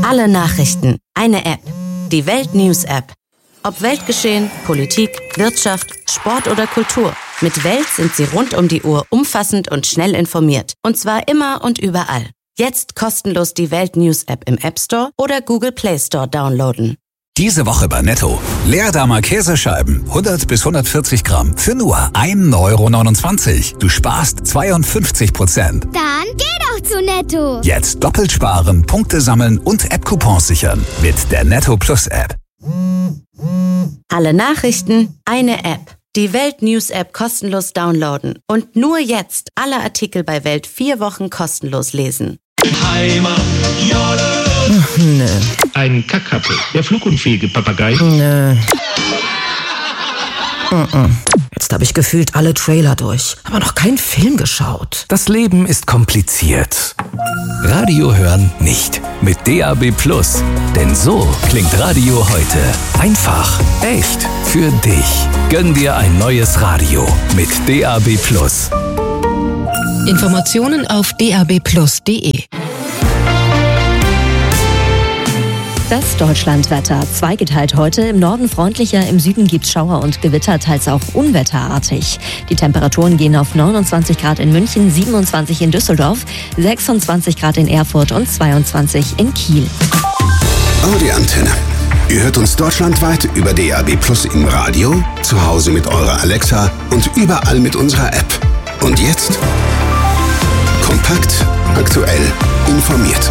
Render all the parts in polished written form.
Alle Nachrichten, eine App. Die Welt News App. Ob Weltgeschehen, Politik, Wirtschaft, Sport oder Kultur. Mit Welt sind Sie rund um die Uhr umfassend und schnell informiert. Und zwar immer und überall. Jetzt kostenlos die Welt News App im App Store oder Google Play Store downloaden. Diese Woche bei Netto. Leerdammer Käsescheiben, 100 bis 140 Gramm für nur 1,29 €. Du sparst 52%. Dann geh doch zu Netto. Jetzt doppelt sparen, Punkte sammeln und App-Coupons sichern mit der Netto Plus App. Alle Nachrichten, eine App. Die Welt News App kostenlos downloaden. Und nur jetzt alle Artikel bei Welt 4 Wochen kostenlos lesen. Heimat, Nö. ein Kackappel, der flugunfähige Papagei. Nö. Jetzt habe ich gefühlt alle Trailer durch, aber noch keinen Film geschaut. Das Leben ist kompliziert. Radio hören nicht. Mit DAB+. Denn so klingt Radio heute. Einfach, echt, für dich. Gönn dir ein neues Radio mit DAB+. Informationen auf dabplus.de. Das Deutschlandwetter. Zweigeteilt heute. Im Norden freundlicher, im Süden gibt's Schauer und Gewitter, teils auch unwetterartig. Die Temperaturen gehen auf 29 Grad in München, 27 in Düsseldorf, 26 Grad in Erfurt und 22 in Kiel. Audi Antenne. Ihr hört uns deutschlandweit über DAB+ im Radio, zu Hause mit eurer Alexa und überall mit unserer App. Und jetzt? Kompakt, aktuell, informiert.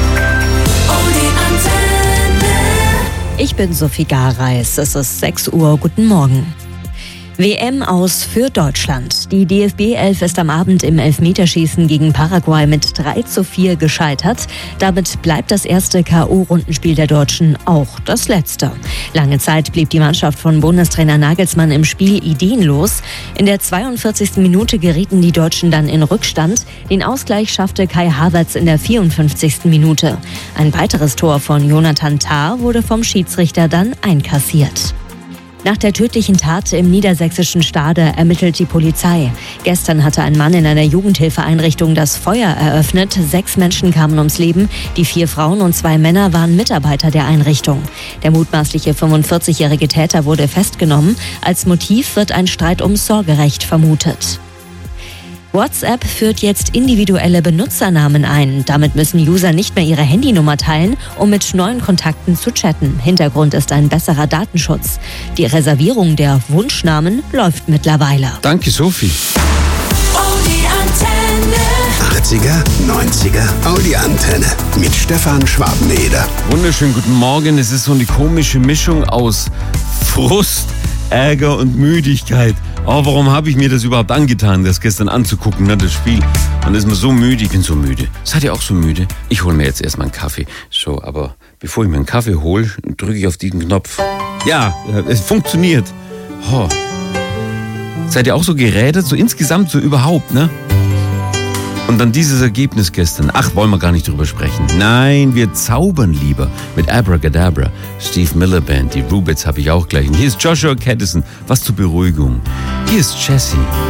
Ich bin Sophie Gareis. Es ist 6 Uhr. Guten Morgen. WM aus für Deutschland. Die DFB-11 ist am Abend im Elfmeterschießen gegen Paraguay mit 3:4 gescheitert. Damit bleibt das erste K.O.-Rundenspiel der Deutschen auch das letzte. Lange Zeit blieb die Mannschaft von Bundestrainer Nagelsmann im Spiel ideenlos. In der 42. Minute gerieten die Deutschen dann in Rückstand. Den Ausgleich schaffte Kai Havertz in der 54. Minute. Ein weiteres Tor von Jonathan Tah wurde vom Schiedsrichter dann einkassiert. Nach der tödlichen Tat im niedersächsischen Stade ermittelt die Polizei. Gestern hatte ein Mann in einer Jugendhilfeeinrichtung das Feuer eröffnet. 6 Menschen kamen ums Leben. Die 4 Frauen und 2 Männer waren Mitarbeiter der Einrichtung. Der mutmaßliche 45-jährige Täter wurde festgenommen. Als Motiv wird ein Streit ums Sorgerecht vermutet. WhatsApp führt jetzt individuelle Benutzernamen ein. Damit müssen User nicht mehr ihre Handynummer teilen, um mit neuen Kontakten zu chatten. Hintergrund ist ein besserer Datenschutz. Die Reservierung der Wunschnamen läuft mittlerweile. Danke, Sophie. Audi Antenne. 80er, 90er, Audi Antenne mit Stefan Schwabeneder. Wunderschönen guten Morgen. Es ist so eine komische Mischung aus Frust, Ärger und Müdigkeit. Oh, warum habe ich mir das überhaupt angetan, das gestern anzugucken, ne, das Spiel? Man ist mir so müde, ich bin so müde. Seid ihr auch so müde? Ich hole mir jetzt erstmal einen Kaffee. So, aber bevor ich mir einen Kaffee hole, drücke ich auf diesen Knopf. Ja, es funktioniert. Oh. Seid ihr auch so gerädert, so insgesamt, so überhaupt, ne? Und dann dieses Ergebnis gestern. Ach, wollen wir gar nicht drüber sprechen. Nein, wir zaubern lieber mit Abracadabra. Steve Miller Band, die Rubits habe ich auch gleich. Und hier ist Joshua Caddison, was zur Beruhigung. Hier ist Jessie.